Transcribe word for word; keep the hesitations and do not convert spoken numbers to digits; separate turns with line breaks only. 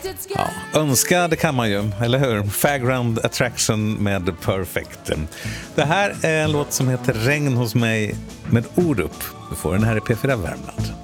Ja, önska det kan man ju, eller hur? Fairground Attraction med Perfect. Det här är en låt som heter Regn hos mig med Orup. Du får den här i P fyra Värmland.